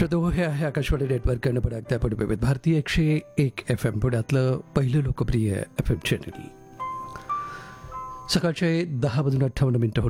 श्रोतो हे आहे आकाशवाणी नेटवर्क आणि पुण्यात आपण विविध भारती 101 FM पुण्यातलं पहिलं लोकप्रिय FM चॅनल. सकाळचे 10:58 होत